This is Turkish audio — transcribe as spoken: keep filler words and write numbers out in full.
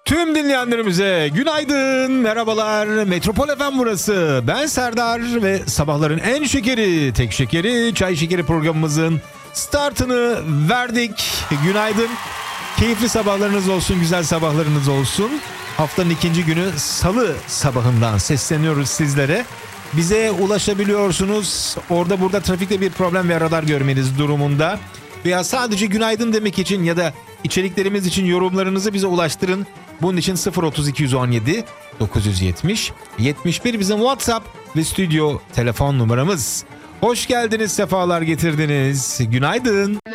Tüm dinleyenlerimize günaydın, merhabalar. Metropol F M burası. Ben Serdar ve sabahların en şekeri, tek şekeri, çay şekeri programımızın startını verdik. Günaydın. Keyifli sabahlarınız olsun, güzel sabahlarınız olsun. Haftanın ikinci günü salı sabahından sesleniyoruz sizlere. Bize ulaşabiliyorsunuz. Orada burada trafikte bir problem ve radar görmeniz durumunda. Veya sadece günaydın demek için ya da içeriklerimiz için yorumlarınızı bize ulaştırın. Bunun için sıfır otuz iki on yedi dokuz yüz yetmiş yetmiş bir bizim WhatsApp ve stüdyo telefon numaramız. Hoş geldiniz, sefalar getirdiniz. Günaydın.